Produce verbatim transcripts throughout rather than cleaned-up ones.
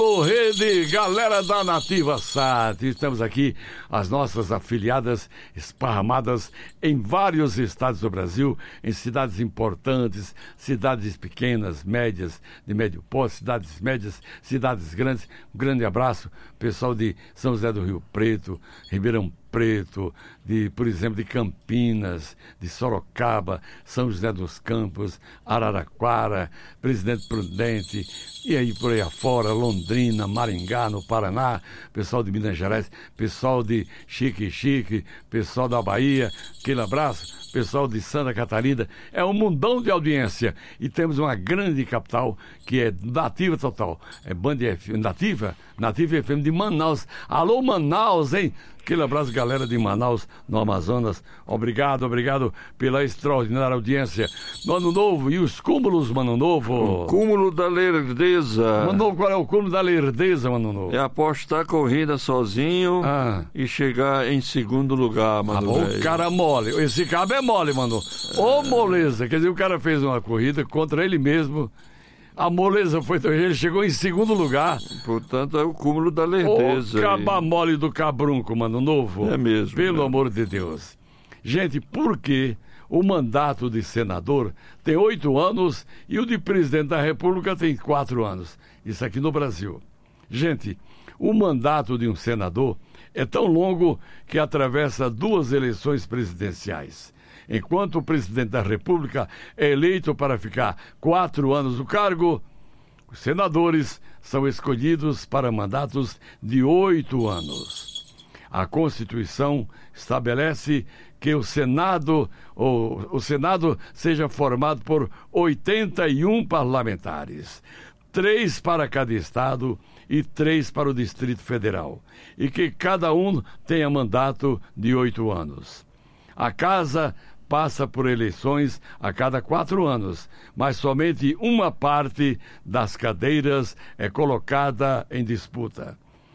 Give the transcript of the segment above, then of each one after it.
Ô, rede, galera da Nativa Sat, estamos aqui, as nossas afiliadas esparramadas em vários estados do Brasil, em cidades importantes, cidades pequenas, médias, de médio porte, cidades médias, cidades grandes. Um grande abraço, pessoal de São José do Rio Preto, Ribeirão Preto, de, por exemplo, de Campinas, de Sorocaba, São José dos Campos, Araraquara, Presidente Prudente, e aí por aí afora, Londrina, Maringá, no Paraná, pessoal de Minas Gerais, pessoal de Chique Chique, pessoal da Bahia, aquele abraço, pessoal de Santa Catarina, é um mundão de audiência, e temos uma grande capital que é Nativa Total, é Band F M, Nativa, Nativa F M de Manaus. Alô Manaus, hein? Aquele abraço, galera de Manaus, no Amazonas. Obrigado, obrigado pela extraordinária audiência. No Ano Novo, e os cúmulos, Mano Novo? O cúmulo da lerdeza. Mano Novo, qual é o cúmulo da lerdeza, Mano Novo? É apostar a corrida sozinho ah. e chegar em segundo lugar, Mano. Ah, o cara mole. Esse cabo é mole, Mano. Ô, é. moleza. Quer dizer, o cara fez uma corrida contra ele mesmo. A moleza foi, ele chegou em segundo lugar. Portanto, é o cúmulo da lerdeza. O caba mole do cabrunco, Mano Novo. É mesmo. Pelo né? amor de Deus. Gente, por que o mandato de senador tem oito anos e o de presidente da República tem quatro anos? Isso aqui no Brasil. Gente, o mandato de um senador é tão longo que atravessa duas eleições presidenciais. Enquanto o presidente da República é eleito para ficar quatro anos no cargo, os senadores são escolhidos para mandatos de oito anos. A Constituição estabelece que o Senado, ou, o Senado seja formado por oitenta e um parlamentares, três para cada estado e três para o Distrito Federal, e que cada um tenha mandato de oito anos. A Casa passa por eleições a cada quatro anos, mas somente uma parte das cadeiras é colocada em disputa.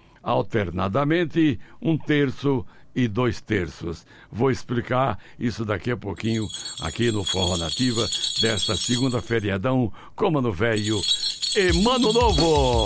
Alternadamente, um terço e dois terços. Vou explicar isso daqui a pouquinho aqui no Forró Nativa, desta segunda feriadão, como no velho e Mano Novo.